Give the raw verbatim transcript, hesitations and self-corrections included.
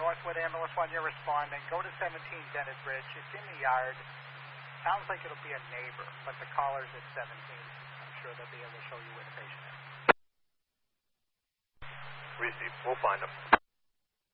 Northwood Ambulance one, you're responding. Go to seventeen Dennis Bridge. It's in the yard. Sounds like it'll be a neighbor, but the caller's at seventeen. I'm sure they'll be able to show you where the patient is. Receive. We'll find them.